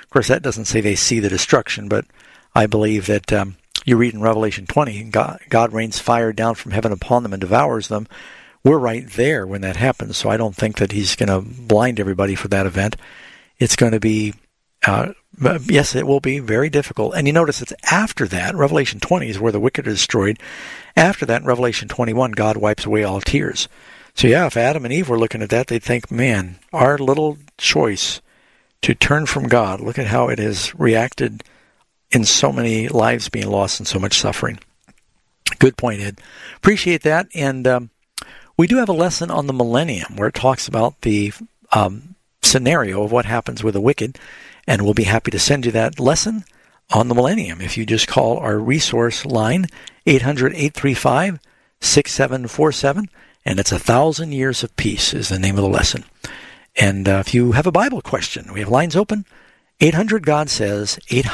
Of course, that doesn't say they see the destruction, but I believe that you read in Revelation 20, God rains fire down from heaven upon them and devours them. We're right there when that happens, so I don't think that he's going to blind everybody for that event. It's going to be, yes, it will be very difficult. And you notice it's after that, Revelation 20 is where the wicked are destroyed. After that, in Revelation 21, God wipes away all tears. So yeah, if Adam and Eve were looking at that, they'd think, man, our little choice to turn from God, look at how it has reacted in so many lives being lost and so much suffering. Good point, Ed. Appreciate that. And we do have a lesson on the millennium where it talks about the scenario of what happens with the wicked, and we'll be happy to send you that lesson on the millennium if you just call our resource line, 800-835-6747, and it's 1,000 Years of Peace is the name of the lesson. And if you have a Bible question, we have lines open, 800-GOD-SAYS,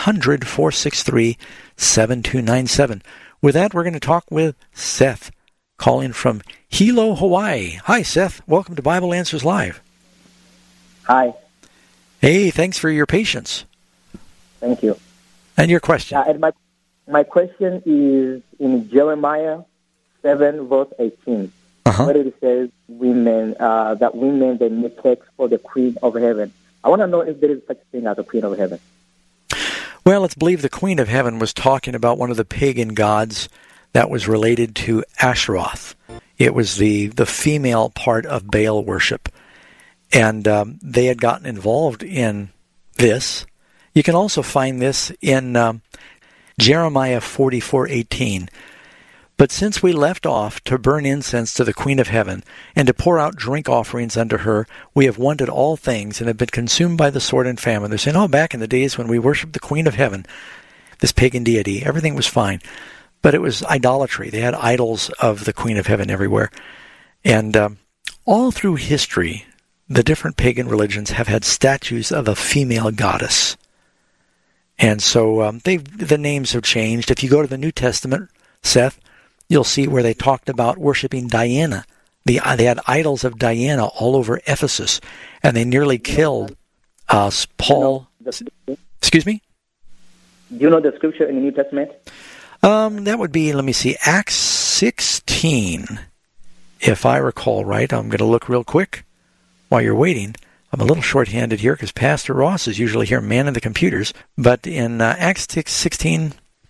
800-463-7297. With that, we're going to talk with Seth, calling from Hilo, Hawaii. Hi, Seth. Welcome to Bible Answers Live. Hi. Hey, thanks for your patience. Thank you. And your question? And my question is in Jeremiah 7, verse 18, where it says that women they make cakes for the Queen of Heaven. I want to know if there is such a thing as a Queen of Heaven. Well, it's believed the Queen of Heaven was talking about one of the pagan gods that was related to Asheroth. It was the female part of Baal worship. And they had gotten involved in this. You can also find this in Jeremiah 44:18. But since we left off to burn incense to the Queen of Heaven and to pour out drink offerings unto her, we have wanted all things and have been consumed by the sword and famine. They're saying, back in the days when we worshiped the Queen of Heaven, this pagan deity, everything was fine. But it was idolatry. They had idols of the Queen of Heaven everywhere. And all through history, the different pagan religions have had statues of a female goddess. And so the names have changed. If you go to the New Testament, Seth, you'll see where they talked about worshiping Diana. They had idols of Diana all over Ephesus, and they nearly killed Paul. Excuse me? Do you know the scripture in the New Testament? That would be, let me see, Acts 16. If I recall right, I'm going to look real quick while you're waiting. I'm a little short-handed here because Pastor Ross is usually here manning the computers. But in Acts 16,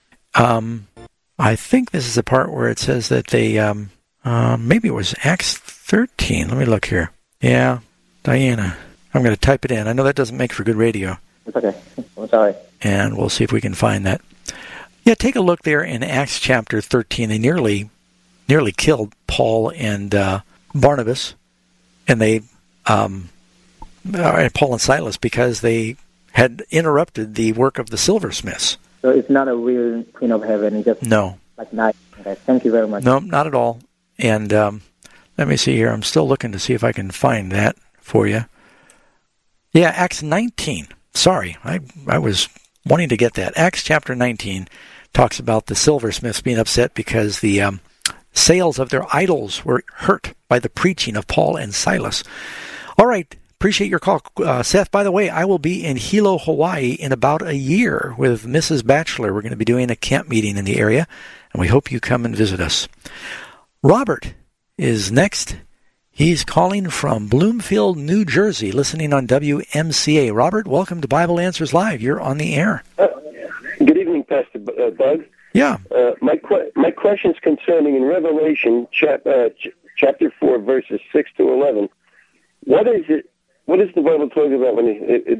I think this is the part where it says that they, maybe it was Acts 13. Let me look here. Yeah, Diana. I'm going to type it in. I know that doesn't make for good radio. It's okay. I'm sorry. And we'll see if we can find that. Yeah, take a look there in Acts chapter 13. They nearly killed Paul and Barnabas, and they Paul and Silas, because they had interrupted the work of the silversmiths. So it's not a real Queen of Heaven. It's just no. Like night. Okay. Thank you very much. No, not at all. And let me see here. I'm still looking to see if I can find that for you. Yeah, Acts 19. Sorry, I was wanting to get that. Acts chapter 19 talks about the silversmiths being upset because the sales of their idols were hurt by the preaching of Paul and Silas. All right. Appreciate your call. Seth, by the way, I will be in Hilo, Hawaii in about a year with Mrs. Batchelor. We're going to be doing a camp meeting in the area, and we hope you come and visit us. Robert is next. He's calling from Bloomfield, New Jersey, listening on WMCA. Robert, welcome to Bible Answers Live. You're on the air. Good evening, Pastor Doug. Yeah. My question's concerning in Revelation chapter 4, verses 6 to 11. What is the Bible talking about when it's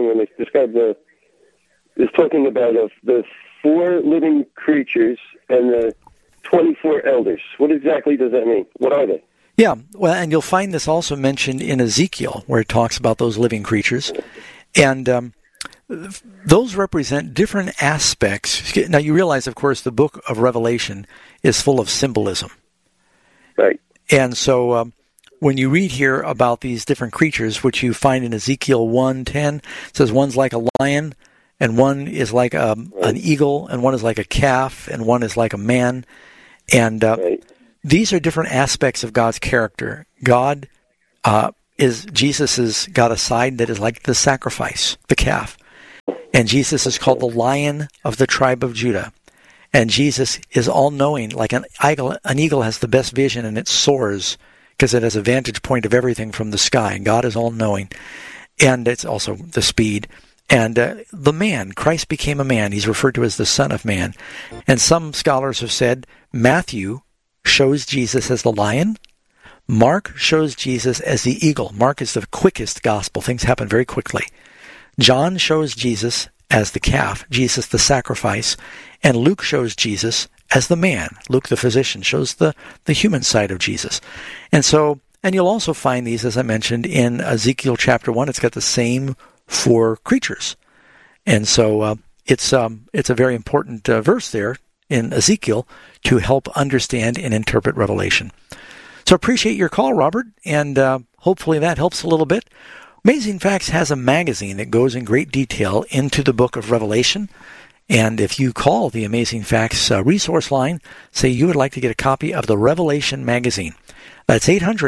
talking about the 4 living creatures and the 24 elders? What exactly does that mean? What are they? Yeah, well, and you'll find this also mentioned in Ezekiel, where it talks about those living creatures. And those represent different aspects. Now, you realize, of course, the book of Revelation is full of symbolism. Right. And so when you read here about these different creatures, which you find in Ezekiel 1:10, it says one's like a lion, and one is like an eagle, and one is like a calf, and one is like a man. And these are different aspects of God's character. Jesus has got a side that is like the sacrifice, the calf. And Jesus is called the Lion of the tribe of Judah. And Jesus is all-knowing, like an eagle has the best vision, and it soars because it has a vantage point of everything from the sky. And God is all-knowing. And it's also the speed. And the man, Christ became a man. He's referred to as the Son of Man. And some scholars have said Matthew shows Jesus as the lion. Mark shows Jesus as the eagle. Mark is the quickest gospel. Things happen very quickly. John shows Jesus as the calf, Jesus the sacrifice. And Luke shows Jesus as the man. Luke the physician shows the human side of Jesus. And you'll also find these, as I mentioned, in Ezekiel chapter 1. It's got the same 4 creatures. And so it's a very important verse there in Ezekiel to help understand and interpret Revelation. So appreciate your call, Robert, and hopefully that helps a little bit. Amazing Facts has a magazine that goes in great detail into the book of Revelation. And if you call the Amazing Facts resource line, say you would like to get a copy of the Revelation magazine. That's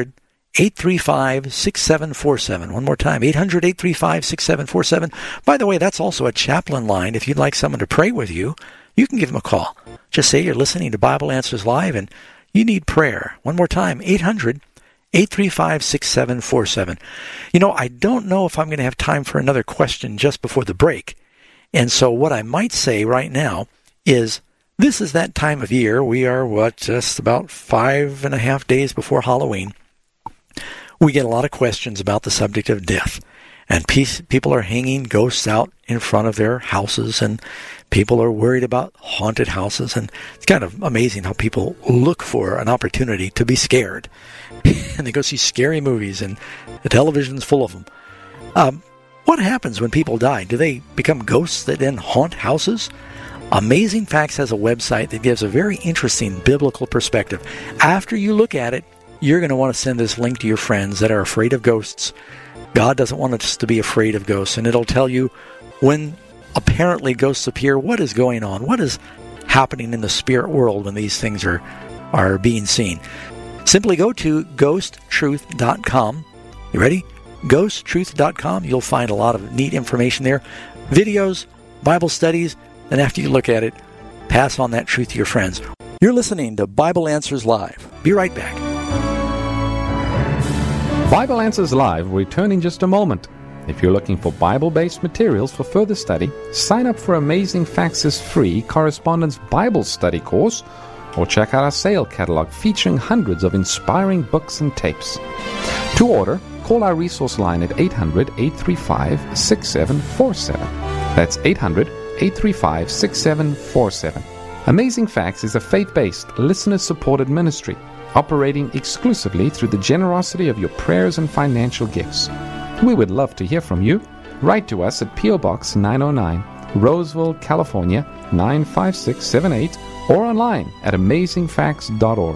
800-835-6747. One more time, 800-835-6747. By the way, that's also a chaplain line. If you'd like someone to pray with you, you can give them a call. Just say you're listening to Bible Answers Live and you need prayer. One more time, 800-835-6747. I don't know if I'm going to have time for another question just before the break. And so what I might say right now is this is that time of year. We are, just about 5.5 days before Halloween. We get a lot of questions about the subject of death. And people are hanging ghosts out in front of their houses, and people are worried about haunted houses. And it's kind of amazing how people look for an opportunity to be scared. And they go see scary movies, and the television's full of them. What happens when people die? Do they become ghosts that then haunt houses? Amazing Facts has a website that gives a very interesting biblical perspective. After you look at it, you're going to want to send this link to your friends that are afraid of ghosts. God doesn't want us to be afraid of ghosts, and it'll tell you when apparently ghosts appear, what is going on, what is happening in the spirit world when these things are being seen. Simply go to ghosttruth.com. You ready? ghosttruth.com. You'll find a lot of neat information there. Videos, Bible studies, and after you look at it, pass on that truth to your friends. You're listening to Bible Answers Live. Be right back. Bible Answers Live will return in just a moment. If you're looking for Bible-based materials for further study, sign up for Amazing Facts' free Correspondence Bible Study course, or check out our sale catalog featuring hundreds of inspiring books and tapes. To order, call our resource line at 800-835-6747. That's 800-835-6747. Amazing Facts is a faith-based, listener-supported ministry operating exclusively through the generosity of your prayers and financial gifts. We would love to hear from you. Write to us at P.O. Box 909, Roseville, California 95678, or online at amazingfacts.org.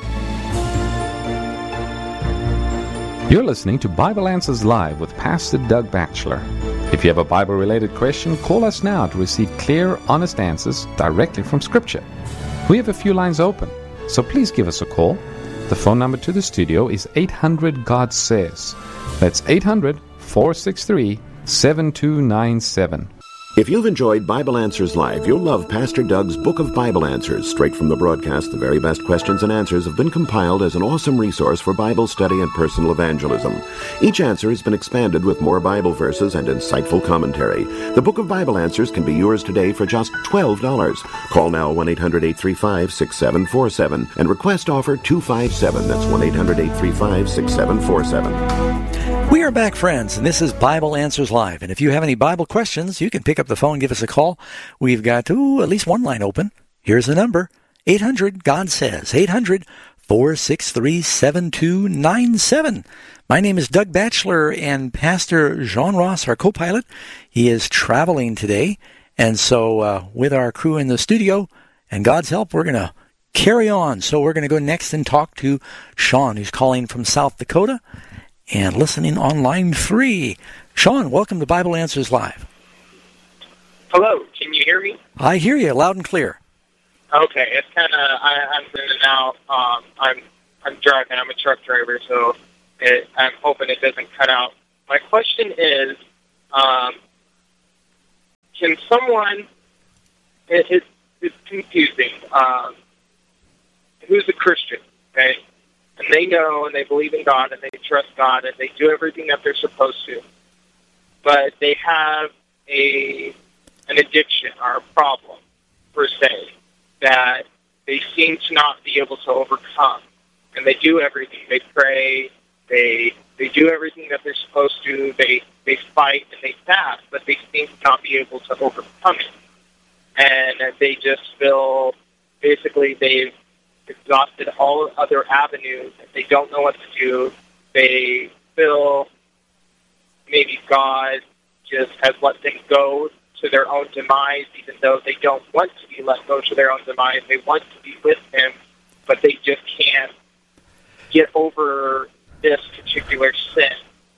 You're listening to Bible Answers Live with Pastor Doug Batchelor. If you have a Bible-related question, call us now to receive clear, honest answers directly from Scripture. We have a few lines open, so please give us a call. The phone number to the studio is 800-GOD-SAYS. That's 800-463-7297. If you've enjoyed Bible Answers Live, you'll love Pastor Doug's Book of Bible Answers. Straight from the broadcast, the very best questions and answers have been compiled as an awesome resource for Bible study and personal evangelism. Each answer has been expanded with more Bible verses and insightful commentary. The Book of Bible Answers can be yours today for just $12. Call now 1-800-835-6747 and request offer 257. That's 1-800-835-6747. We are back, friends, and this is Bible Answers Live. And if you have any Bible questions, you can pick up the phone, give us a call. We've got at least one line open. Here's the number, 800-GOD-SAYS, 800-463-7297. My name is Doug Batchelor, and Pastor Jean Ross, our co-pilot, he is traveling today. And so with our crew in the studio, and God's help, we're going to carry on. So we're going to go next and talk to Sean, who's calling from South Dakota and listening on line 3. Sean, welcome to Bible Answers Live. Hello, can you hear me? I hear you loud and clear. Okay, it's kind of, I'm in and out. I'm driving. I'm a truck driver, so I'm hoping it doesn't cut out. My question is, can someone, it's confusing, who's a Christian, okay? And they know and they believe in God and they trust God and they do everything that they're supposed to. But they have an addiction or a problem, per se, that they seem to not be able to overcome. And they do everything. They pray. They do everything that they're supposed to. They fight and they fast, but they seem to not be able to overcome it. And they just feel basically they've exhausted all other avenues and they don't know what to do. They feel maybe God just has let them go to their own demise, even though they don't want to be let go to their own demise. They want to be with Him, but they just can't get over this particular sin.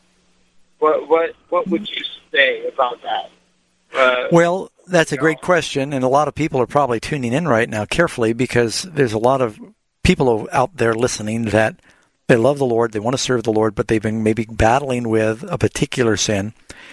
What would you say about that? Well, that's a great question, and a lot of people are probably tuning in right now carefully because there's a lot of people out there listening that they love the Lord, they want to serve the Lord, but they've been maybe battling with a particular sin.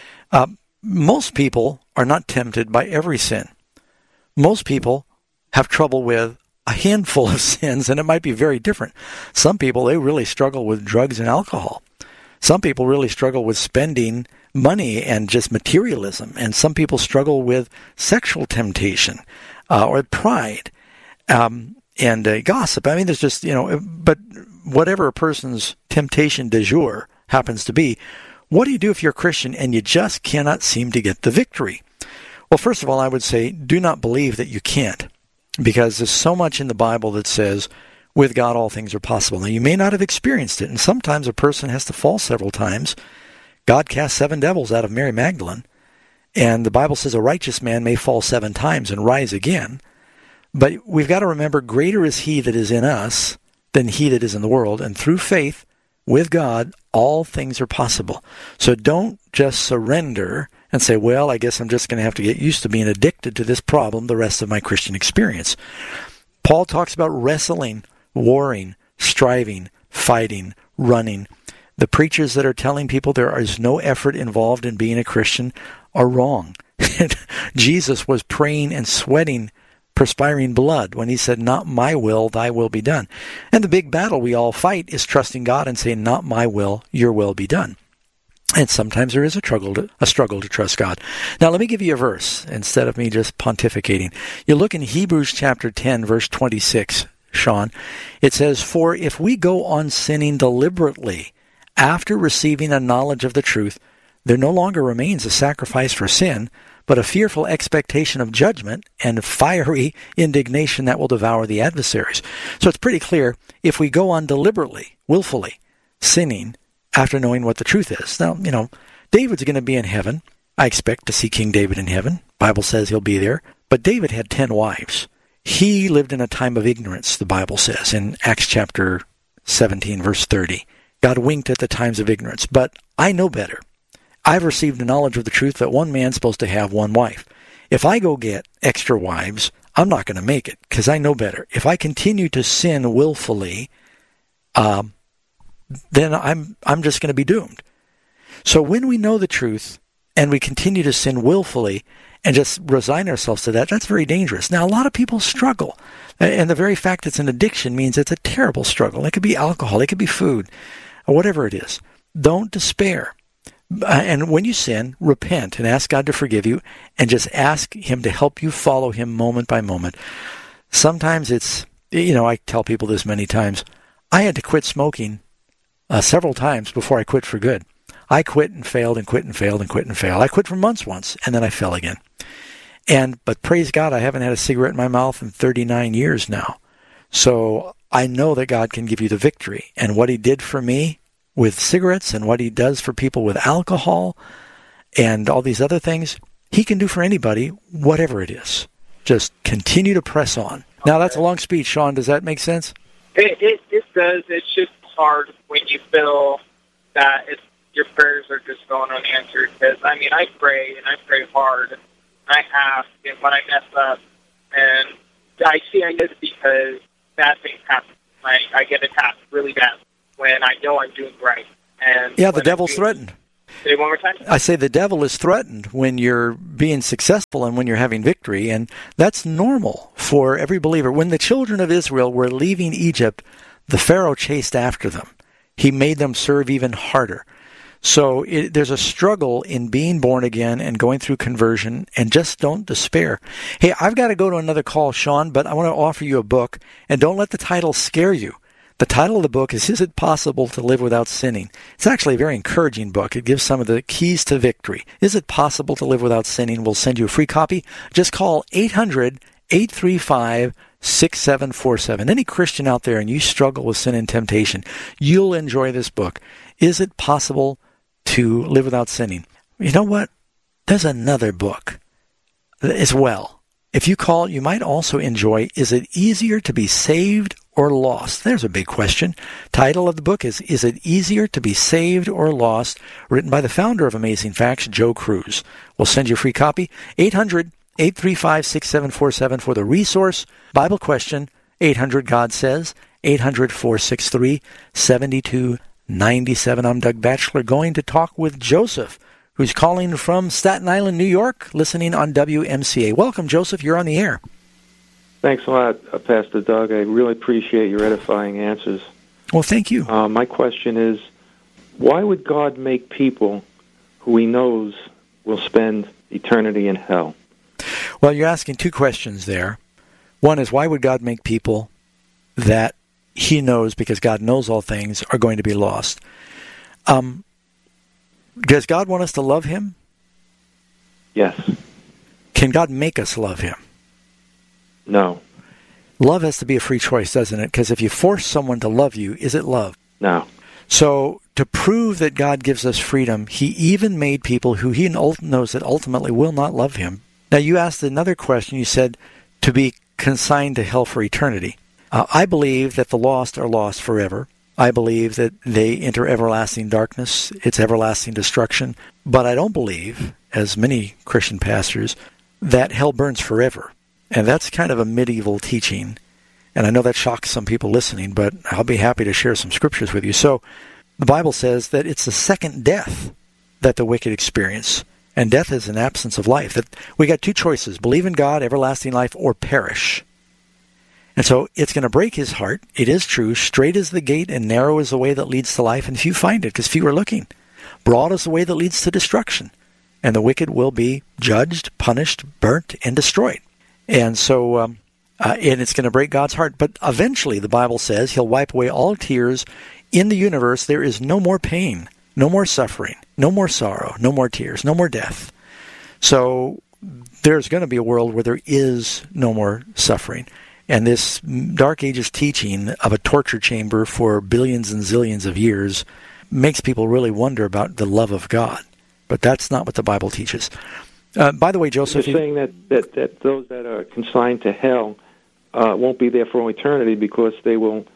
Most people are not tempted by every sin. Most people have trouble with a handful of sins, and it might be very different. Some people, they really struggle with drugs and alcohol. Some people really struggle with spending money and just materialism. And some people struggle with sexual temptation or pride and gossip. I mean, there's just, but whatever a person's temptation du jour happens to be, what do you do if you're a Christian and you just cannot seem to get the victory? Well, first of all, I would say do not believe that you can't, because there's so much in the Bible that says, with God all things are possible. Now, you may not have experienced it, and sometimes a person has to fall several times. God cast 7 devils out of Mary Magdalene, and the Bible says a righteous man may fall 7 times and rise again. But we've got to remember, greater is He that is in us than he that is in the world, and through faith with God, all things are possible. So don't just surrender and say, well, I guess I'm just going to have to get used to being addicted to this problem the rest of my Christian experience. Paul talks about wrestling, warring, striving, fighting, running. The preachers that are telling people there is no effort involved in being a Christian are wrong. Jesus was praying and sweating, perspiring blood when He said, not my will, thy will be done. And the big battle we all fight is trusting God and saying, not my will, your will be done. And sometimes there is a struggle to trust God. Now, let me give you a verse instead of me just pontificating. You look in Hebrews chapter 10, verse 26, Sean. It says, for if we go on sinning deliberately after receiving a knowledge of the truth, there no longer remains a sacrifice for sin, but a fearful expectation of judgment and fiery indignation that will devour the adversaries. So it's pretty clear, if we go on deliberately, willfully, sinning after knowing what the truth is. Now, David's going to be in heaven. I expect to see King David in heaven. Bible says he'll be there. But David had 10 wives. He lived in a time of ignorance, the Bible says, in Acts chapter 17, verse 30. God winked at the times of ignorance. But I know better. I've received the knowledge of the truth that one man's supposed to have one wife. If I go get extra wives, I'm not going to make it, because I know better. If I continue to sin willfully, then I'm just going to be doomed. So when we know the truth and we continue to sin willfully and just resign ourselves to that, that's very dangerous. Now, a lot of people struggle, and the very fact it's an addiction means it's a terrible struggle. It could be alcohol, it could be food, or whatever it is. Don't despair. And when you sin, repent and ask God to forgive you, and just ask Him to help you follow Him moment by moment. Sometimes it's, I tell people this many times, I had to quit smoking several times before I quit for good. I quit and failed and quit and failed and quit and failed. I quit for months once, and then I fell again. But praise God, I haven't had a cigarette in my mouth in 39 years now. So I know that God can give you the victory. And what He did for me with cigarettes and what He does for people with alcohol and all these other things, He can do for anybody, whatever it is. Just continue to press on. Now, that's a long speech, Sean. Does that make sense? It does. It's just hard when you feel that your prayers are just going unanswered. Because, I pray, and I pray hard. And I ask, and when I mess up, and I get it because bad things happen. I get attacked really bad when I know I'm doing right. And yeah, the devil's threatened. Say it one more time. I say the devil is threatened when you're being successful and when you're having victory, and that's normal for every believer. When the children of Israel were leaving Egypt, the Pharaoh chased after them. He made them serve even harder. So there's a struggle in being born again and going through conversion, and just don't despair. Hey, I've got to go to another call, Sean, but I want to offer you a book, and don't let the title scare you. The title of the book is It Possible to Live Without Sinning? It's actually a very encouraging book. It gives some of the keys to victory. Is it possible to live without sinning? We'll send you a free copy. Just call 800-835-6747. Any Christian out there and you struggle with sin and temptation, you'll enjoy this book. Is it possible to live without sinning? You know what? There's another book as well. If you call, you might also enjoy, Is It Easier to Be Saved or Lost? There's a big question. Title of the book is It Easier to Be Saved or Lost? Written by the founder of Amazing Facts, Joe Cruz. We'll send you a free copy. 800-835-6747 for the resource. Bible question, 800-GOD says, 800-463-7297. I'm Doug Batchelor, going to talk with Joseph, who's calling from Staten Island, New York, listening on WMCA. Welcome, Joseph. You're on the air. Thanks a lot, Pastor Doug. I really appreciate your edifying answers. Well, thank you. My question is, why would God make people who he knows will spend eternity in hell? Well, you're asking two questions there. One is, why would God make people that he knows, because God knows all things, are going to be lost? Does God want us to love him? Yes. Can God make us love him? No. Love has to be a free choice, doesn't it? Because if you force someone to love you, is it love? No. So to prove that God gives us freedom, he even made people who he knows that ultimately will not love him. Now, you asked another question. You said to be consigned to hell for eternity. I believe that the lost are lost forever. I believe that they enter everlasting darkness. It's everlasting destruction. But I don't believe, as many Christian pastors, that hell burns forever. And that's kind of a medieval teaching. And I know that shocks some people listening, but I'll be happy to share some scriptures with you. So the Bible says that it's the second death that the wicked experience. And death is an absence of life. That we got two choices: believe in God, everlasting life, or perish. And so it's going to break his heart. It is true. Straight is the gate and narrow is the way that leads to life, and few find it, because few are looking. Broad is the way that leads to destruction, and the wicked will be judged, punished, burnt, and destroyed. And so, and it's going to break God's heart. But eventually, the Bible says, he'll wipe away all tears. In the universe, there is no more pain, no more suffering, no more sorrow, no more tears, no more death. So there's going to be a world where there is no more suffering. And this Dark Ages teaching of a torture chamber for billions and zillions of years makes people really wonder about the love of God. But that's not what the Bible teaches. By the way, Joseph... You're saying that those that are consigned to hell won't be there for all eternity because they will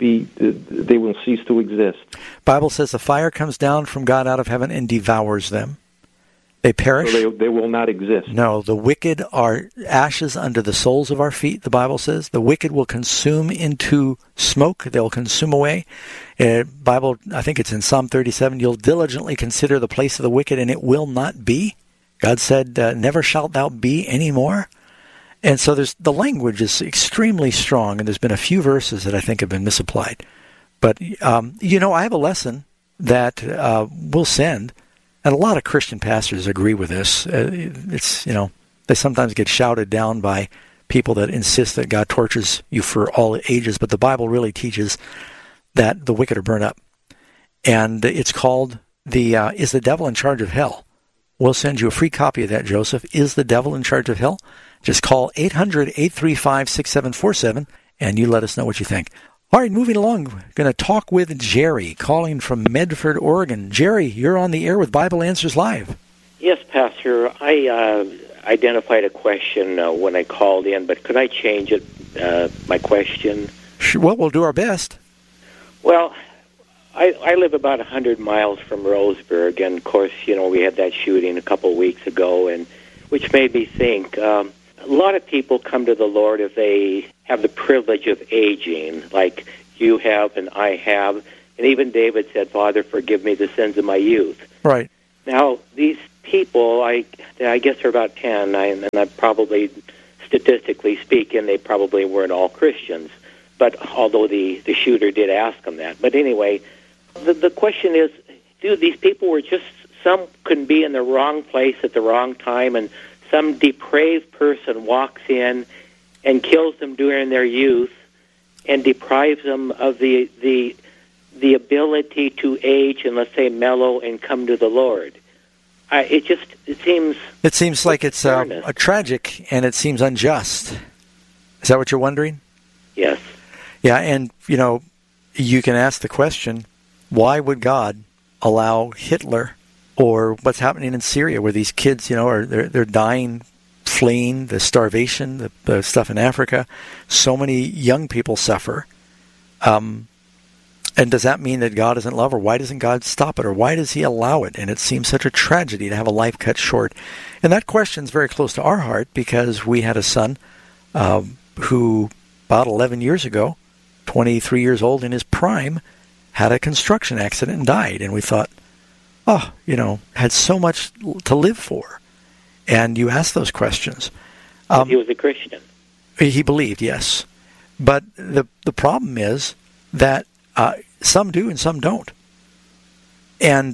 cease to exist. Bible says the fire comes down from God out of heaven and devours them. They perish. So they will not exist. No, the wicked are ashes under the soles of our feet, the Bible says. The wicked will consume into smoke. They'll consume away. Bible, I think it's in Psalm 37, you'll diligently consider the place of the wicked, and it will not be. God said, never shalt thou be anymore. And so the language is extremely strong, and there's been a few verses that I think have been misapplied. But, I have a lesson that we'll send. And a lot of Christian pastors agree with this. It's, they sometimes get shouted down by people that insist that God tortures you for all ages, but the Bible really teaches that the wicked are burned up. And it's called Is the Devil in Charge of Hell? We'll send you a free copy of that, Joseph. Is the Devil in Charge of Hell? Just call 800-835-6747, and you let us know what you think. All right, moving along, we're going to talk with Jerry, calling from Medford, Oregon. Jerry, you're on the air with Bible Answers Live. Yes, Pastor. I identified a question when I called in, but could I change it, my question? Sure, well, we'll do our best. Well, I live about 100 miles from Roseburg, and, of course, we had that shooting a couple of weeks ago, and which made me think... a lot of people come to the Lord if they have the privilege of aging, like you have and I have. And even David said, Father, forgive me the sins of my youth. Right. Now, these people, I guess they're about 10, and I probably, statistically speaking, they probably weren't all Christians. But although the shooter did ask them that. But anyway, the question is, these people were just, some could be in the wrong place at the wrong time, and some depraved person walks in and kills them during their youth and deprives them of the ability to age and, let's say, mellow and come to the Lord. It seems like it's a tragic, and it seems unjust. Is that what you're wondering? Yes. Yeah, and, you can ask the question, why would God allow Hitler or what's happening in Syria where these kids, they're dying, fleeing the starvation, the stuff in Africa. So many young people suffer. And does that mean that God isn't love, or why doesn't God stop it, or why does he allow it? And it seems such a tragedy to have a life cut short. And that question's very close to our heart because we had a son who about 11 years ago, 23 years old in his prime, had a construction accident and died. And we thought, had so much to live for. And you ask those questions. He was a Christian. He believed, yes. But the problem is that some do and some don't. And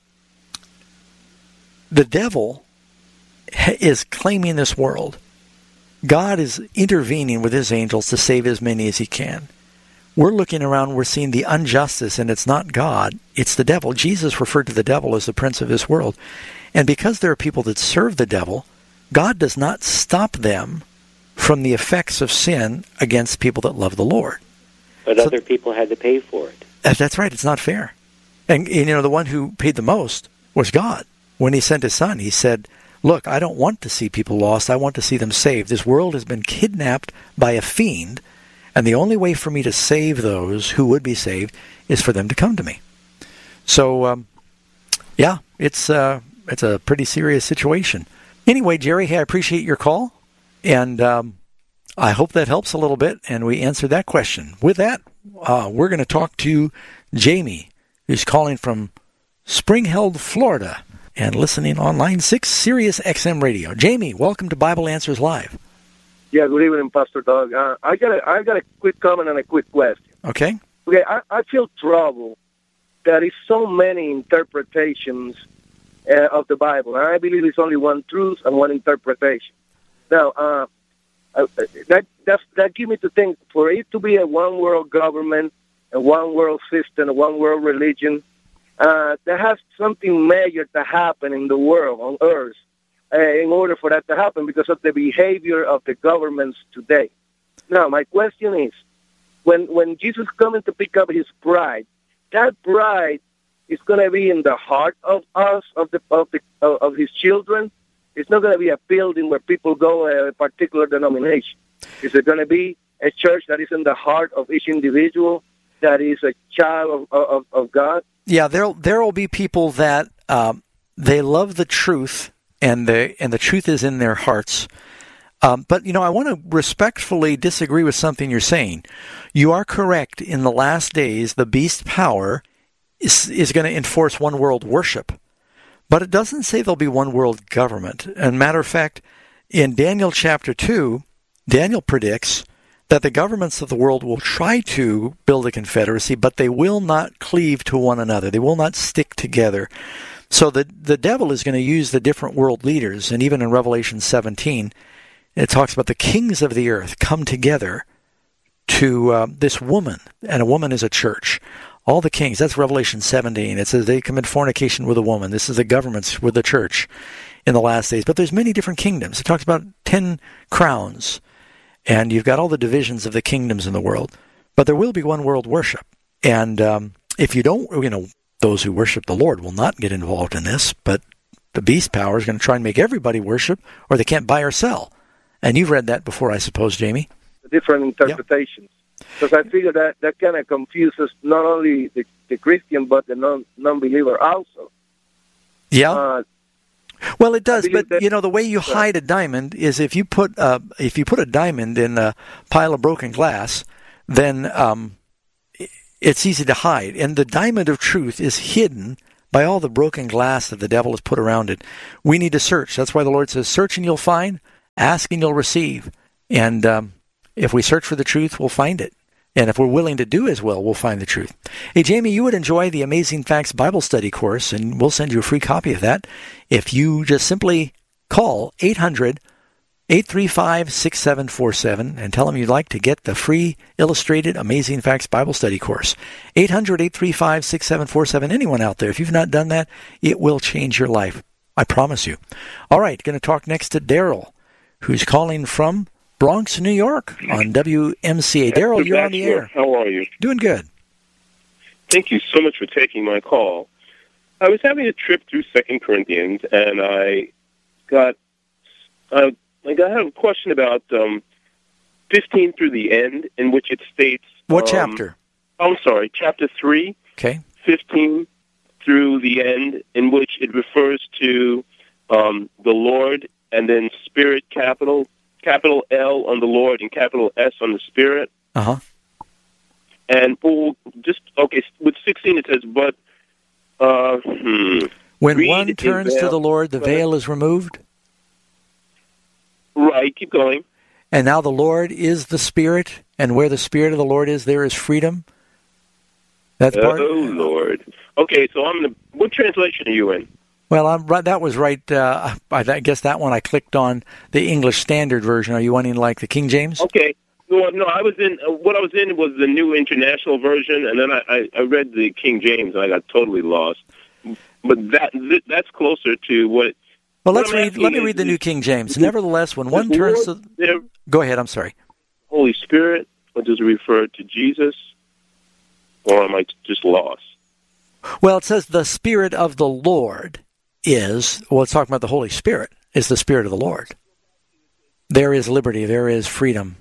the devil is claiming this world. God is intervening with his angels to save as many as he can. We're looking around, we're seeing the injustice, and it's not God, it's the devil. Jesus referred to the devil as the prince of this world. And because there are people that serve the devil, God does not stop them from the effects of sin against people that love the Lord. But other people had to pay for it. That's right, it's not fair. And the one who paid the most was God. When he sent his son, he said, look, I don't want to see people lost, I want to see them saved. This world has been kidnapped by a fiend, and the only way for me to save those who would be saved is for them to come to me. So, it's a pretty serious situation. Anyway, Jerry, hey, I appreciate your call, and I hope that helps a little bit, and we answered that question. With that, we're going to talk to Jamie, who's calling from Spring Hill, Florida, and listening on Line 6, Sirius XM Radio. Jamie, welcome to Bible Answers Live. Yeah, good evening, Pastor Doug. I got a quick comment and a quick question. Okay. Okay, I feel trouble. There is so many interpretations of the Bible, and I believe it's only one truth and one interpretation. Now, that gives me to think, for it to be a one-world government, a one-world system, a one-world religion, there has something major to happen in the world, on earth, in order for that to happen because of the behavior of the governments today. Now, my question is, when Jesus is coming to pick up his bride, that bride is going to be in the heart of us, of his children. It's not going to be a building where people go a particular denomination. Is it going to be a church that is in the heart of each individual, that is a child of God? Yeah, there will be people that they love the truth, and the truth is in their hearts. But, I want to respectfully disagree with something you're saying. You are correct. In the last days, the beast power is going to enforce one world worship. But it doesn't say there'll be one world government. And matter of fact, in Daniel chapter 2, Daniel predicts that the governments of the world will try to build a confederacy, but they will not cleave to one another. They will not stick together. So the devil is going to use the different world leaders, and even in Revelation 17, it talks about the kings of the earth come together to this woman, and a woman is a church. All the kings, that's Revelation 17. It says they commit fornication with a woman. This is the governments with the church in the last days. But there's many different kingdoms. It talks about 10 crowns, and you've got all the divisions of the kingdoms in the world. But there will be one world worship. And if you don't, those who worship the Lord will not get involved in this, but the beast power is going to try and make everybody worship, or they can't buy or sell. And you've read that before, I suppose, Jamie? Different interpretations. Because I figure that kind of confuses not only the Christian, but the non-believer also. Yeah. Well, it does, but the way you hide a diamond is if you put a diamond in a pile of broken glass, then it's easy to hide. And the diamond of truth is hidden by all the broken glass that the devil has put around it. We need to search. That's why the Lord says, search and you'll find, ask and you'll receive. And if we search for the truth, we'll find it. And if we're willing to do as well, we'll find the truth. Hey, Jamie, you would enjoy the Amazing Facts Bible Study course, and we'll send you a free copy of that if you just simply call 800-835-6747 and tell them you'd like to get the free illustrated Amazing Facts Bible Study course. 800-835-6747. Anyone out there, if you've not done that, it will change your life. I promise you. All right, going to talk next to Daryl, who's calling from Bronx, New York, on WMCA. Daryl, you're on the air. How are you? Doing good. Thank you so much for taking my call. I was having a trip through 2 Corinthians, and I have a question about 15 through the end, in which it states... What chapter? I'm sorry, chapter 3, okay. 15 through the end, in which it refers to the Lord, and then Spirit, capital L on the Lord and capital S on the Spirit. Uh-huh. And with 16 it says, but... when one turns to the Lord, the veil is removed? Right, keep going. And now the Lord is the Spirit, and where the Spirit of the Lord is, there is freedom? That's part? Oh, Lord. Okay, so what translation are you in? Well, that was right. I guess that one I clicked on the English Standard Version. Are you wanting like the King James? Okay. Well, no, I was in. What I was in was the New International Version, and then I read the King James, and I got totally lost. But that's closer to what. Well, let me read the New King James. Nevertheless, when one turns to... Go ahead, I'm sorry. Holy Spirit, or does it refer to Jesus? Or am I just lost? Well, it says the Spirit of the Lord is... Well, it's talking about the Holy Spirit, is the Spirit of the Lord. There is liberty, there is freedom.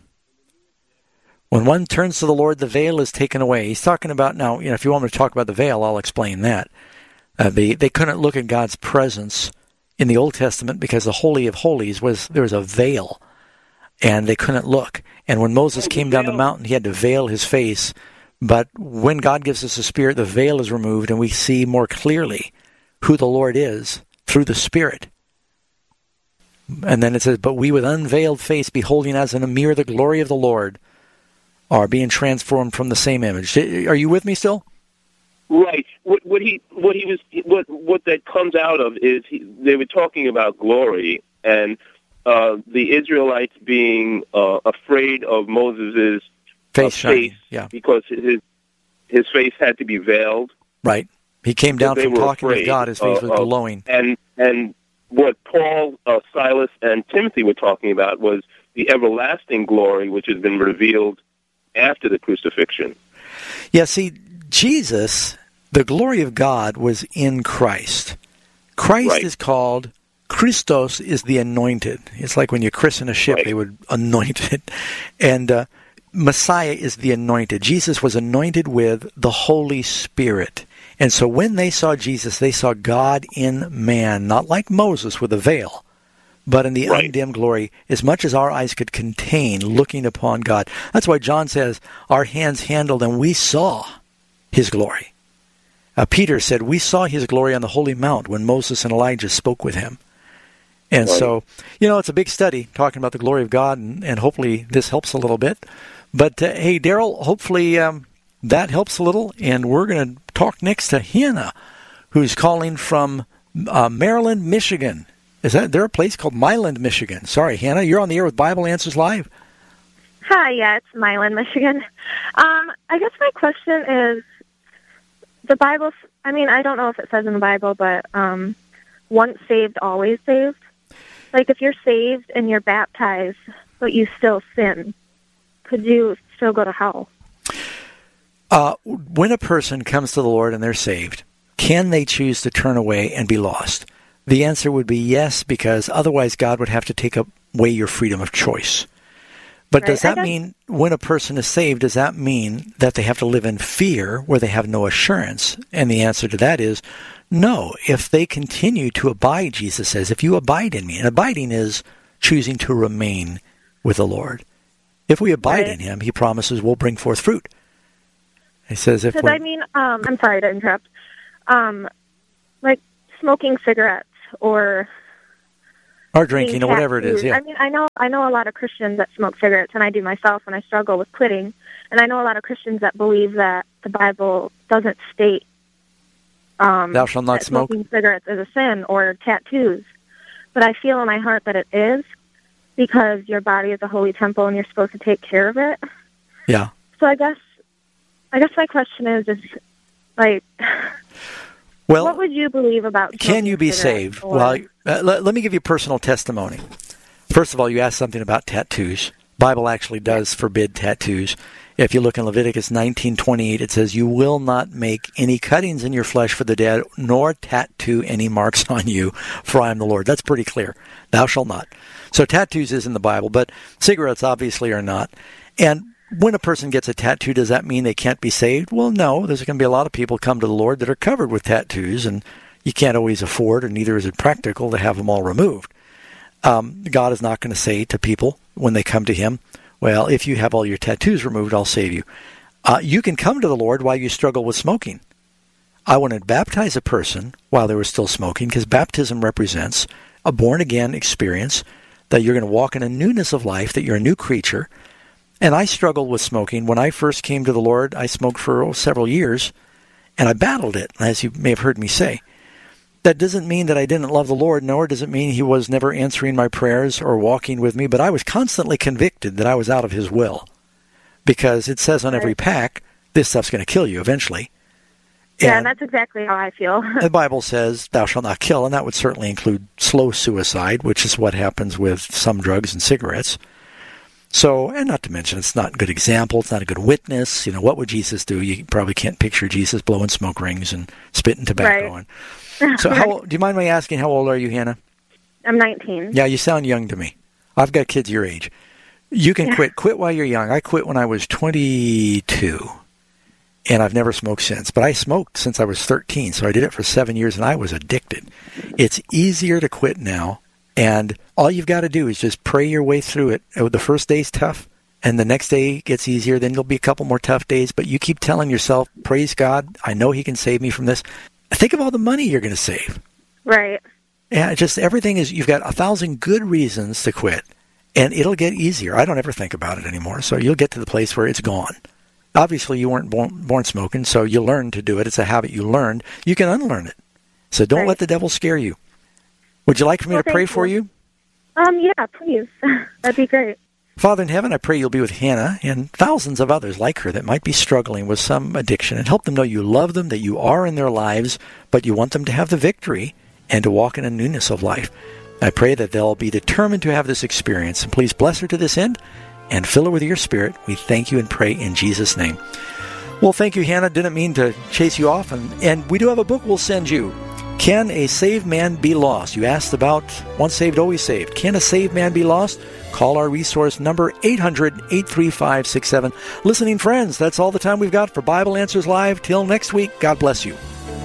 When one turns to the Lord, the veil is taken away. He's talking about... Now, if you want me to talk about the veil, I'll explain that. They couldn't look at God's presence in the Old Testament because the Holy of Holies there was a veil, and they couldn't look. And when Moses came down the mountain, he had to veil his face. But when God gives us the Spirit, the veil is removed, and we see more clearly who the Lord is through the Spirit. And then it says, but we with unveiled face, beholding as in a mirror the glory of the Lord, are being transformed from the same image. Are you with me still? Right. What that comes out of is they were talking about glory, and the Israelites being afraid of Moses' face yeah, because his face had to be veiled. Right. He came down from talking with God; his face was glowing. And what Paul, Silas, and Timothy were talking about was the everlasting glory, which has been revealed after the crucifixion. Yeah. See, Jesus, the glory of God was in Christ. Christ is called, Christos is the anointed. It's like when you christen a ship, they would anoint it. And Messiah is the anointed. Jesus was anointed with the Holy Spirit. And so when they saw Jesus, they saw God in man, not like Moses with a veil, but in the undimmed glory, as much as our eyes could contain, looking upon God. That's why John says, our hands handled and we saw his glory. Peter said, we saw his glory on the Holy Mount when Moses and Elijah spoke with him. And so, it's a big study talking about the glory of God, and hopefully this helps a little bit. But, hey, Daryl, hopefully that helps a little, and we're going to talk next to Hannah, who's calling from Maryland, Michigan. Is there a place called Milan, Michigan? Sorry, Hannah, you're on the air with Bible Answers Live. Hi, yeah, it's Milan, Michigan. I guess my question is, the Bible, I don't know if it says in the Bible, but once saved, always saved. Like, if you're saved and you're baptized, but you still sin, could you still go to hell? When a person comes to the Lord and they're saved, can they choose to turn away and be lost? The answer would be yes, because otherwise God would have to take away your freedom of choice. But does that mean when a person is saved, does that mean that they have to live in fear where they have no assurance? And the answer to that is no. If they continue to abide, Jesus says, if you abide in me, and abiding is choosing to remain with the Lord. If we abide in him, he promises we'll bring forth fruit. He says if I'm sorry to interrupt. smoking cigarettes or drinking or whatever it is. Yeah. I mean, I know a lot of Christians that smoke cigarettes, and I do myself, and I struggle with quitting. And I know a lot of Christians that believe that the Bible doesn't state thou shalt not smoke. Smoking cigarettes is a sin, or tattoos. But I feel in my heart that it is, because your body is a holy temple and you're supposed to take care of it. Yeah. So I guess my question is like, well, what would you believe about? Can you be saved? Well, let me give you personal testimony. First of all, you asked something about tattoos. Bible actually does forbid tattoos. If you look in Leviticus 19:28, it says, "You will not make any cuttings in your flesh for the dead, nor tattoo any marks on you, for I am the Lord." That's pretty clear. Thou shalt not. So tattoos is in the Bible, but cigarettes obviously are not. And when a person gets a tattoo, does that mean they can't be saved? Well, no. There's going to be a lot of people come to the Lord that are covered with tattoos, and you can't always afford, or neither is it practical, to have them all removed. God is not going to say to people when they come to Him, well, if you have all your tattoos removed, I'll save you. You can come to the Lord while you struggle with smoking. I wouldn't baptize a person while they were still smoking, because baptism represents a born-again experience, that you're going to walk in a newness of life, that you're a new creature. And I struggled with smoking. When I first came to the Lord, I smoked for several years, and I battled it, as you may have heard me say. That doesn't mean that I didn't love the Lord, nor does it mean He was never answering my prayers or walking with me, but I was constantly convicted that I was out of His will. Because it says on every pack, this stuff's going to kill you eventually. Yeah, and that's exactly how I feel. The Bible says, thou shalt not kill, and that would certainly include slow suicide, which is what happens with some drugs and cigarettes. So, and not to mention, it's not a good example, it's not a good witness. You know, what would Jesus do? You probably can't picture Jesus blowing smoke rings and spitting tobacco. Right. So do you mind me asking, how old are you, Hannah? I'm 19. Yeah, you sound young to me. I've got kids your age. You can quit while you're young. I quit when I was 22, and I've never smoked since. But I smoked since I was 13, so I did it for 7 years, and I was addicted. It's easier to quit now, and all you've got to do is just pray your way through it. The first day's tough, and the next day gets easier. Then there'll be a couple more tough days, but you keep telling yourself, praise God, I know He can save me from this. Think of all the money you're going to save. Right. Yeah, just everything is, you've got 1,000 good reasons to quit, and it'll get easier. I don't ever think about it anymore, so you'll get to the place where it's gone. Obviously, you weren't born smoking, so you learned to do it. It's a habit you learned. You can unlearn it. So don't let the devil scare you. Would you like for me to pray for you? Yeah, please. That'd be great. Father in heaven, I pray you'll be with Hannah and thousands of others like her that might be struggling with some addiction, and help them know you love them, that you are in their lives, but you want them to have the victory and to walk in a newness of life. I pray that they'll be determined to have this experience, and please bless her to this end and fill her with your Spirit. We thank you and pray in Jesus' name. Well, thank you, Hannah. Didn't mean to chase you off, and we do have a book we'll send you. Can a saved man be lost? You asked about once saved, always saved. Can a saved man be lost? Call our resource number 800-835-67. Listening friends, that's all the time we've got for Bible Answers Live. Till next week, God bless you.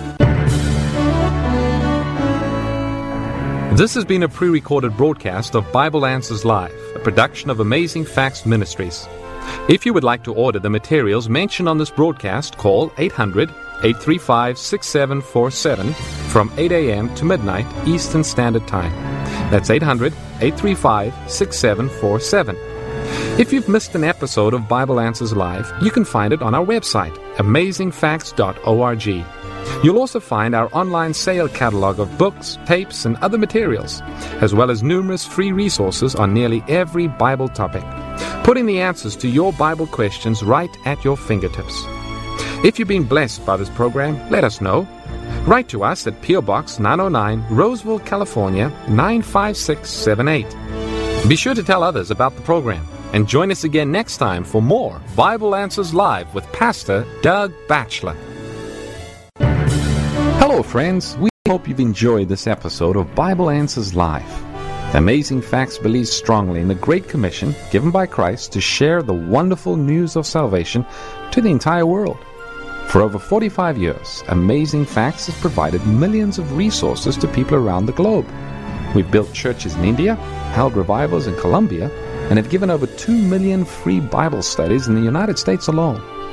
This has been a pre-recorded broadcast of Bible Answers Live, a production of Amazing Facts Ministries. If you would like to order the materials mentioned on this broadcast, call 800-835-6747 from 8 a.m. to midnight Eastern Standard Time. That's 800-835-6747. If you've missed an episode of Bible Answers Live, you can find it on our website, amazingfacts.org. You'll also find our online sale catalog of books, tapes, and other materials, as well as numerous free resources on nearly every Bible topic, putting the answers to your Bible questions right at your fingertips. If you've been blessed by this program, let us know. Write to us at P.O. Box 909, Roseville, California, 95678. Be sure to tell others about the program, and join us again next time for more Bible Answers Live with Pastor Doug Batchelor. Hello, friends. We hope you've enjoyed this episode of Bible Answers Live. Amazing Facts believes strongly in the Great Commission given by Christ to share the wonderful news of salvation to the entire world. For over 45 years, Amazing Facts has provided millions of resources to people around the globe. We've built churches in India, held revivals in Colombia, and have given over 2 million free Bible studies in the United States alone.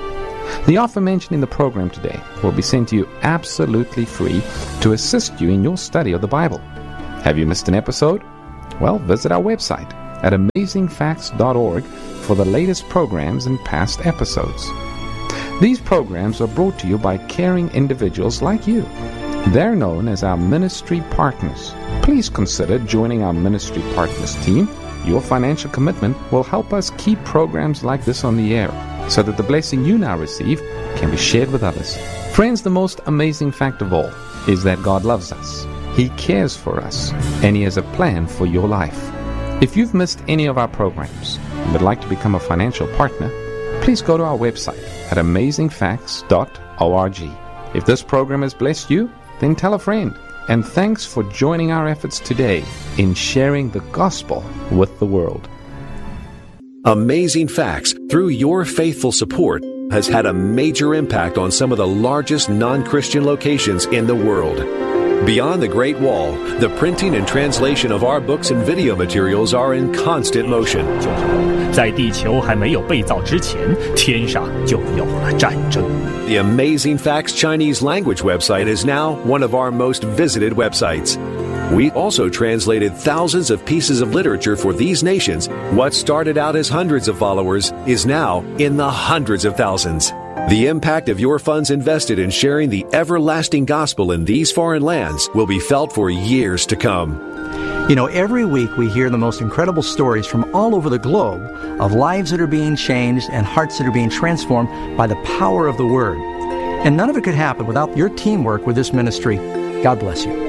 The offer mentioned in the program today will be sent to you absolutely free to assist you in your study of the Bible. Have you missed an episode? Well, visit our website at amazingfacts.org for the latest programs and past episodes. These programs are brought to you by caring individuals like you. They're known as our ministry partners. Please consider joining our ministry partners team. Your financial commitment will help us keep programs like this on the air so that the blessing you now receive can be shared with others. Friends, the most amazing fact of all is that God loves us. He cares for us, and He has a plan for your life. If you've missed any of our programs and would like to become a financial partner, please go to our website at amazingfacts.org. If this program has blessed you, then tell a friend. And thanks for joining our efforts today in sharing the gospel with the world. Amazing Facts, through your faithful support, has had a major impact on some of the largest non-Christian locations in the world. Beyond the Great Wall, the printing and translation of our books and video materials are in constant motion. 在地球还没有被造之前，天上就有了战争。 The Amazing Facts Chinese language website is now one of our most visited websites. We also translated thousands of pieces of literature for these nations. What started out as hundreds of followers is now in the hundreds of thousands. The impact of your funds invested in sharing the everlasting gospel in these foreign lands will be felt for years to come. You know, every week we hear the most incredible stories from all over the globe of lives that are being changed and hearts that are being transformed by the power of the Word. And none of it could happen without your teamwork with this ministry. God bless you.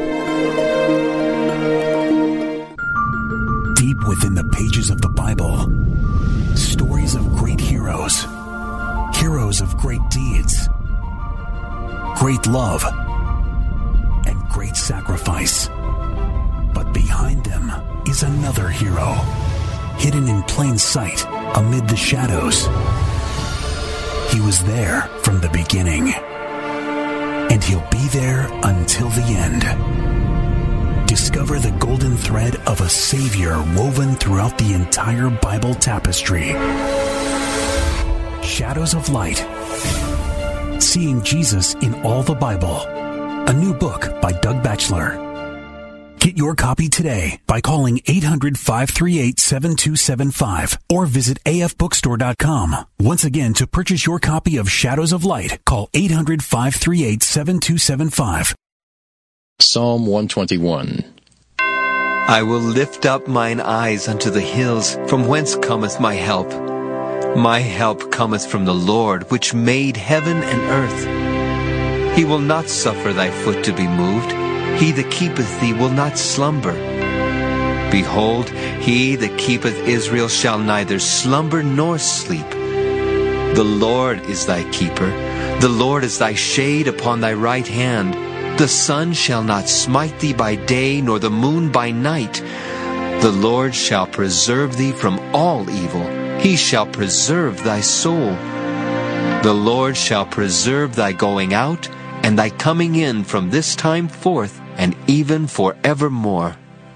Deep within the pages of the Bible, stories of great heroes. Heroes of great deeds, great love, and great sacrifice. But behind them is another hero, hidden in plain sight amid the shadows. He was there from the beginning, and he'll be there until the end. Discover the golden thread of a Savior woven throughout the entire Bible tapestry. Shadows of Light. Seeing Jesus in all the Bible. A new book by Doug Batchelor. Get your copy today by calling 800-538-7275 or visit afbookstore.com. Once again, to purchase your copy of Shadows of Light, call 800-538-7275. Psalm 121. I will lift up mine eyes unto the hills, from whence cometh my help. My help cometh from the Lord, which made heaven and earth. He will not suffer thy foot to be moved. He that keepeth thee will not slumber. Behold, he that keepeth Israel shall neither slumber nor sleep. The Lord is thy keeper. The Lord is thy shade upon thy right hand. The sun shall not smite thee by day, nor the moon by night. The Lord shall preserve thee from all evil. He shall preserve thy soul. The Lord shall preserve thy going out and thy coming in from this time forth and even forevermore.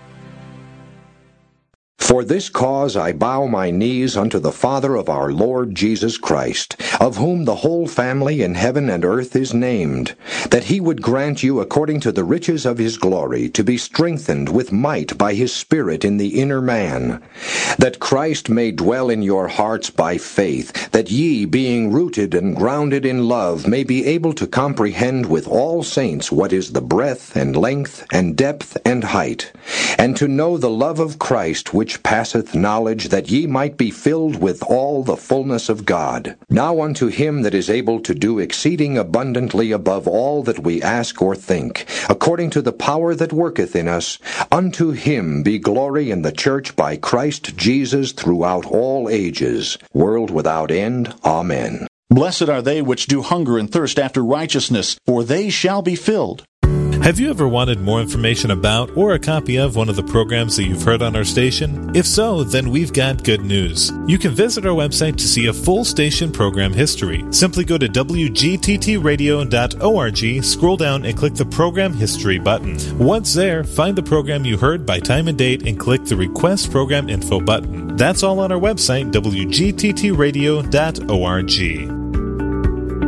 For this cause I bow my knees unto the Father of our Lord Jesus Christ, of whom the whole family in heaven and earth is named, that he would grant you according to the riches of his glory to be strengthened with might by his Spirit in the inner man, that Christ may dwell in your hearts by faith, that ye, being rooted and grounded in love, may be able to comprehend with all saints what is the breadth and length and depth and height, and to know the love of Christ which passeth knowledge, that ye might be filled with all the fullness of God. Now unto him that is able to do exceeding abundantly above all that we ask or think, according to the power that worketh in us, unto him be glory in the church by Christ Jesus throughout all ages, world without end. Amen. Blessed are they which do hunger and thirst after righteousness, for they shall be filled. Have you ever wanted more information about or a copy of one of the programs that you've heard on our station? If so, then we've got good news. You can visit our website to see a full station program history. Simply go to wgttradio.org, scroll down and click the Program History button. Once there, find the program you heard by time and date and click the Request Program Info button. That's all on our website, wgttradio.org.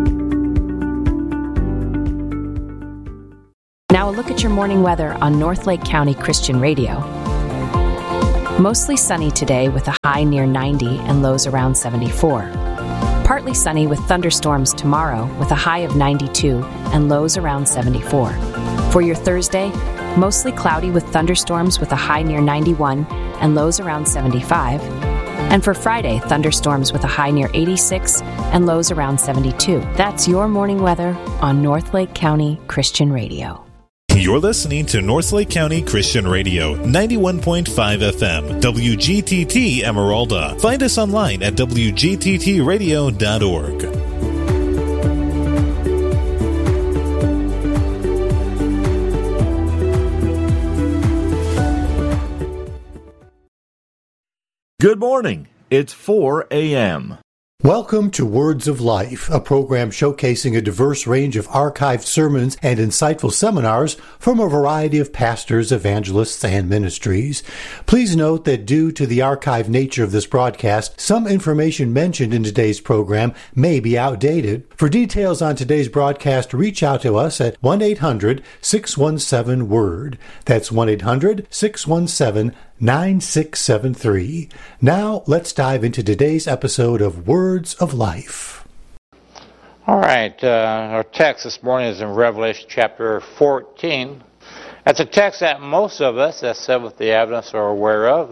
look at your morning weather on North Lake County Christian Radio. Mostly sunny today with a high near 90 and lows around 74. Partly sunny with thunderstorms tomorrow with a high of 92 and lows around 74. For your Thursday, mostly cloudy with thunderstorms with a high near 91 and lows around 75. And for Friday, thunderstorms with a high near 86 and lows around 72. That's your morning weather on North Lake County Christian Radio. You're listening to North Lake County Christian Radio, 91.5 FM, WGTT Emeralda. Find us online at WGTTradio.org. Good morning. It's 4 a.m. Welcome to Words of Life, a program showcasing a diverse range of archived sermons and insightful seminars from a variety of pastors, evangelists, and ministries. Please note that due to the archived nature of this broadcast, some information mentioned in today's program may be outdated. For details on today's broadcast, reach out to us at 1-800-617-WORD. That's 1-800-617-9673. Now, let's dive into today's episode of Words of Life. All right, our text this morning is in Revelation chapter 14. That's a text that most of us, as Seventh-day Adventists, are aware of,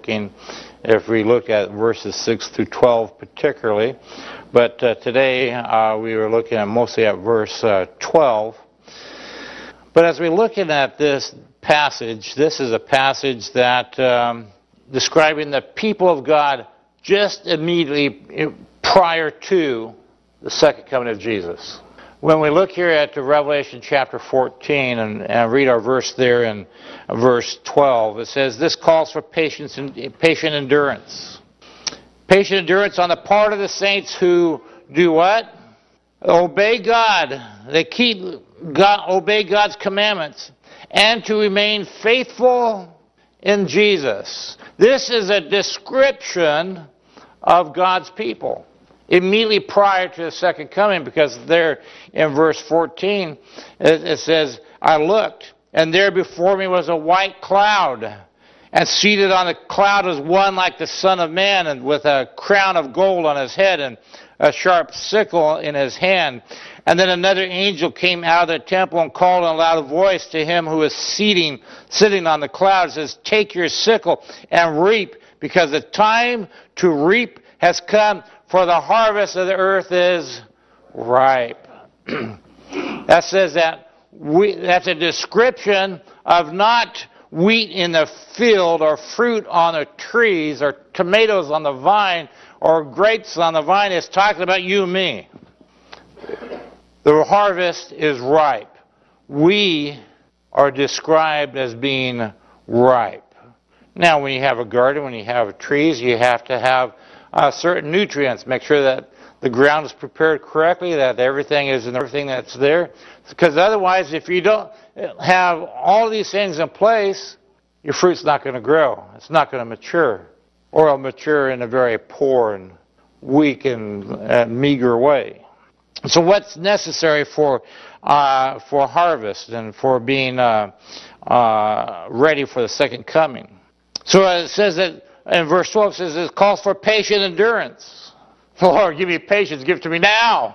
if we look at verses 6 through 12 particularly. But today we were looking at mostly at verse 12. But as we're looking at this passage, this is a passage that describing the people of God just immediately prior to the second coming of Jesus. When we look here at Revelation chapter 14 and read our verse there in verse 12, it says, this calls for patience and patient endurance. Patient endurance on the part of the saints who do what? Obey God. They obey God's commandments and to remain faithful in Jesus. This is a description of God's people immediately prior to the second coming, because there in verse 14 it says, I looked, and there before me was a white cloud, and seated on the cloud was one like the Son of Man, and with a crown of gold on his head and a sharp sickle in his hand. And then another angel came out of the temple and called in a loud voice to him who was sitting on the cloud, says, take your sickle and reap, because the time to reap has come, for the harvest of the earth is ripe. That says that's a description of not wheat in the field or fruit on the trees or tomatoes on the vine or grapes on the vine. It's talking about you and me. The harvest is ripe. We are described as being ripe. Now, when you have a garden, when you have trees, you have to have certain nutrients. Make sure that the ground is prepared correctly, that everything is in everything that's there. Because otherwise, if you don't have all these things in place, your fruit's not going to grow. It's not going to mature. Or it'll mature in a very poor and weak and meager way. So what's necessary for harvest and for being ready for the second coming? So it says that in verse 12, it says it calls for patient endurance. Lord, give me patience, give it to me now.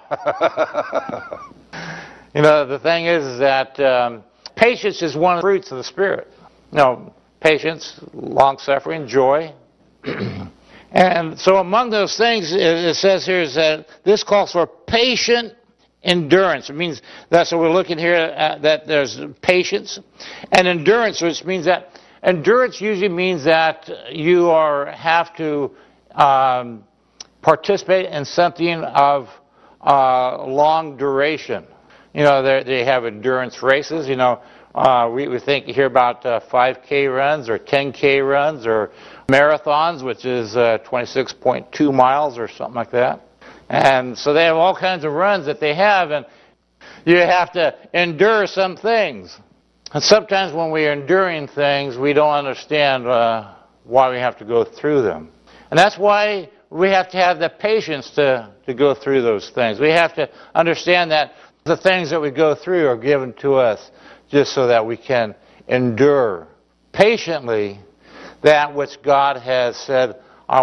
The thing is that patience is one of the fruits of the Spirit. Patience, long-suffering, joy. And so among those things, it says here is that this calls for patient endurance. It means that's what we're looking here at, that there's patience and endurance, which means that endurance usually means that you have to participate in something of long duration. They have endurance races. We hear about 5K runs or 10K runs or marathons, which is 26.2 miles or something like that. And so they have all kinds of runs that they have, and you have to endure some things. And sometimes when we are enduring things, we don't understand why we have to go through them. And that's why we have to have the patience to go through those things. We have to understand that The things that we go through are given to us just so that we can endure patiently that which God has said